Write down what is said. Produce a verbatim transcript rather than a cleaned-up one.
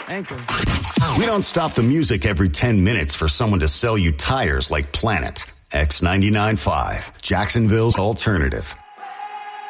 Thank you. We don't stop the music every ten minutes for someone to sell you tires like Planet. X ninety-nine point five, Jacksonville's alternative.